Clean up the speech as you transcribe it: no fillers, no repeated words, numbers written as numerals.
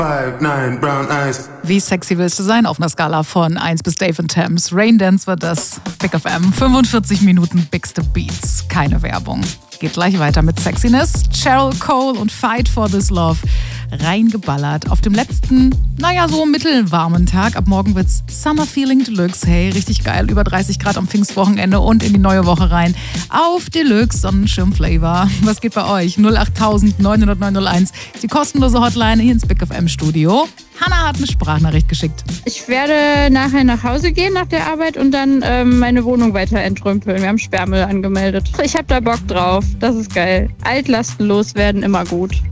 5'9", brown eyes. Wie sexy willst du sein auf einer Skala von 1 bis Dave and Thames? Raindance wird das. Big FM, 45 Minuten bigste Beats. Keine Werbung. Geht gleich weiter mit Sexiness. Cheryl Cole und Fight for This Love. Reingeballert. Auf dem letzten, so mittelwarmen Tag. Ab morgen wird's Summer Feeling Deluxe. Hey, richtig geil. Über 30 Grad am Pfingstwochenende und in die neue Woche rein. Auf Deluxe Sonnenschirm-Flavor. Was geht bei euch? 08000 900 901 ist die kostenlose Hotline hier ins Big FM Studio. Hannah hat eine Sprachnachricht geschickt. Ich werde nachher nach Hause gehen nach der Arbeit und dann meine Wohnung weiter entrümpeln. Wir haben Sperrmüll angemeldet. Ich habe da Bock drauf. Das ist geil. Altlasten loswerden, immer gut.